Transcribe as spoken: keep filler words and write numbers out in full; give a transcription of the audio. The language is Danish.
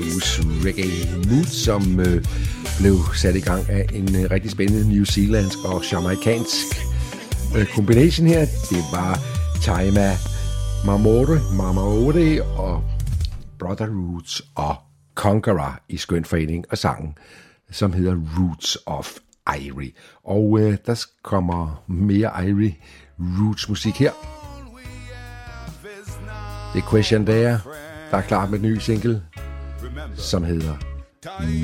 Blues Reggae Mood, som øh, blev sat i gang af en øh, rigtig spændende New Zealandsk og jamaikansk øh, kombination her. Det var Taima Mamore, Mamore og Brother Roots og Conqueror i skøn forening og sangen, som hedder Roots of Irie. Og øh, der kommer mere Irie Roots musik her. Det er Question der, der er klar med en ny single, som hedder